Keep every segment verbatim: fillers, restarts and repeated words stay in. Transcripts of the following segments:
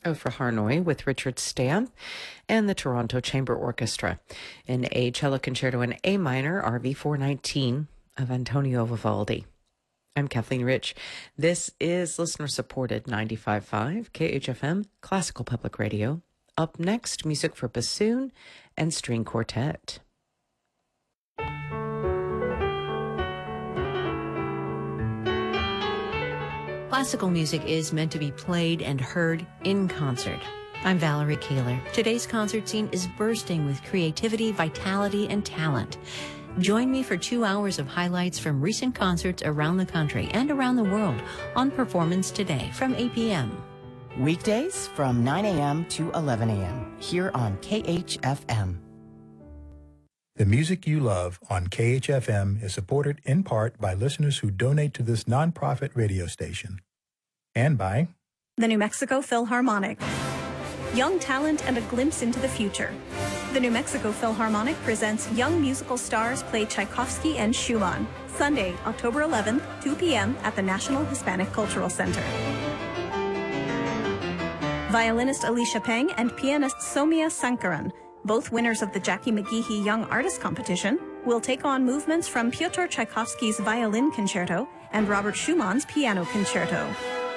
for Hanoi with Richard Stamp and the Toronto Chamber Orchestra in a cello concerto in A minor, R V four nineteen of Antonio Vivaldi. I'm Kathleen Rich. This is listener-supported ninety-five point five K H F M Classical Public Radio. Up next, music for bassoon and string quartet. Classical music is meant to be played and heard in concert. I'm Valerie Kaler. Today's concert scene is bursting with creativity, vitality, and talent. Join me for two hours of highlights from recent concerts around the country and around the world on Performance Today from eight p.m. Weekdays from nine a.m. to eleven a.m. here on K H F M. The music you love on K H F M is supported in part by listeners who donate to this nonprofit radio station. And by the New Mexico Philharmonic. Young talent and a glimpse into the future. The New Mexico Philharmonic presents Young Musical Stars Play Tchaikovsky and Schumann, Sunday, October eleventh, two p.m. at the National Hispanic Cultural Center. Violinist Alicia Peng and pianist Somia Sankaran, both winners of the Jackie McGeehee Young Artist Competition, will take on movements from Pyotr Tchaikovsky's Violin Concerto and Robert Schumann's Piano Concerto.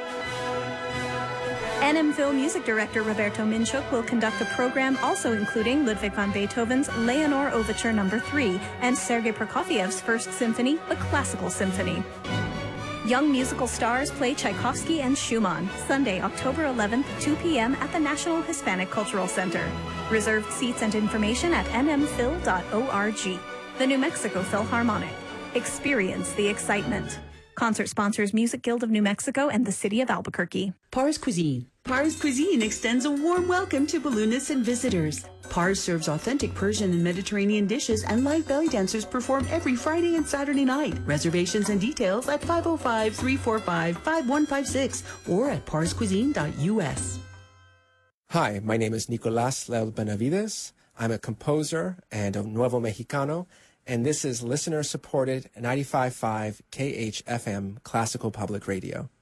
N M Phil music director Roberto Minchuk will conduct a program also including Ludwig van Beethoven's Leonore Overture Number three and Sergei Prokofiev's First Symphony, the Classical Symphony. Young musical stars play Tchaikovsky and Schumann, Sunday, October eleventh, two p.m. at the National Hispanic Cultural Center. Reserved seats and information at n m phil dot org. The New Mexico Philharmonic. Experience the excitement. Concert sponsors Music Guild of New Mexico and the City of Albuquerque. Pars Cuisine. Pars Cuisine extends a warm welcome to balloonists and visitors. Pars serves authentic Persian and Mediterranean dishes, and live belly dancers perform every Friday and Saturday night. Reservations and details at five oh five, three four five, five one five six or at pars cuisine dot u s. Hi, my name is Nicolas Lel Benavides. I'm a composer and a Nuevo Mexicano, and this is listener-supported ninety-five point five K H F M Classical Public Radio.